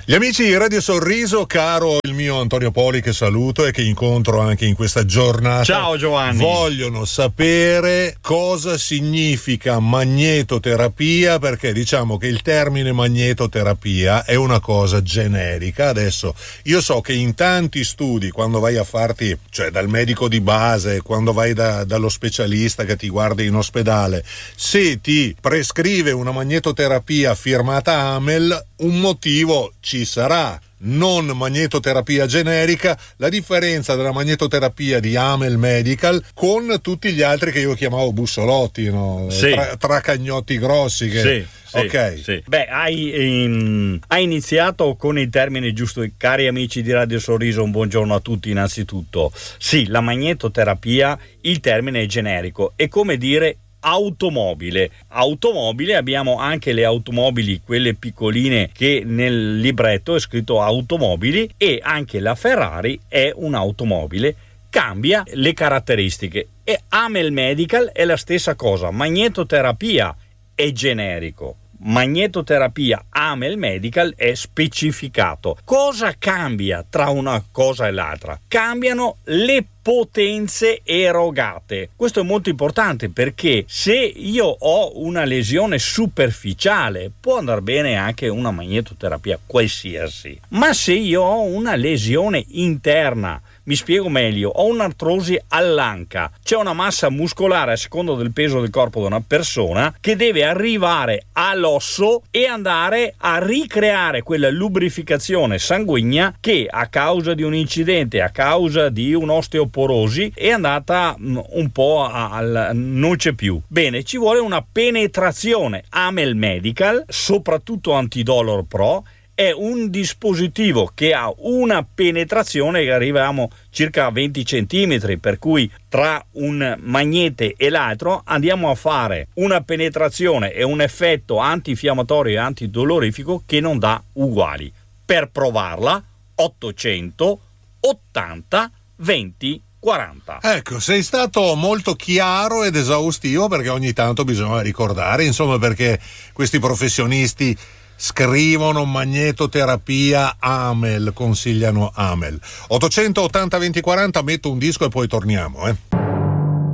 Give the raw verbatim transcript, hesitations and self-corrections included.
Gli amici di Radio Sorriso, caro il mio Antonio Poli, che saluto e che incontro anche in questa giornata. Ciao Giovanni. Vogliono sapere cosa significa magnetoterapia, perché diciamo che il termine magnetoterapia è una cosa generica. Adesso io so che in tanti studi, quando vai a farti, cioè dal medico di base, quando vai da, dallo specialista che ti guarda in ospedale, se ti prescrive una magnetoterapia firmata Amel, un motivo ci sarà. Non magnetoterapia generica, la differenza della magnetoterapia di Amel Medical con tutti gli altri che io chiamavo bussolotti, no? Sì. Tra, tracagnotti grossi che... Sì. Sì, ok. Sì. Beh, hai, ehm, hai iniziato con il termine giusto, cari amici di Radio Sorriso, un buongiorno a tutti innanzitutto. Sì, la magnetoterapia, il termine è generico, è come dire automobile. Automobile, abbiamo anche le automobili, quelle piccoline che nel libretto è scritto automobili, e anche la Ferrari è un'automobile, cambia le caratteristiche. E Amel Medical è la stessa cosa, magnetoterapia è generico, magnetoterapia Amel Medical è specificato. Cosa cambia tra una cosa e l'altra? Cambiano le potenze erogate. Questo è molto importante, perché se io ho una lesione superficiale può andare bene anche una magnetoterapia qualsiasi, ma se io ho una lesione interna, mi spiego meglio, ho un'artrosi all'anca, c'è una massa muscolare a seconda del peso del corpo di una persona che deve arrivare all'osso e andare a ricreare quella lubrificazione sanguigna che a causa di un incidente, a causa di un'osteoporosi è andata un po' al non c'è più. Bene, ci vuole una penetrazione. Amel Medical, soprattutto Antidolor Pro, è un dispositivo che ha una penetrazione che arriviamo circa a venti centimetri, per cui tra un magnete e l'altro andiamo a fare una penetrazione e un effetto antinfiammatorio e antidolorifico che non dà uguali. Per provarla, ottocento ottanta venti quaranta. Ecco, sei stato molto chiaro ed esaustivo, perché ogni tanto bisogna ricordare, insomma, perché questi professionisti scrivono magnetoterapia Amel, consigliano Amel. ottocento ottanta venti quaranta, metto un disco e poi torniamo, eh.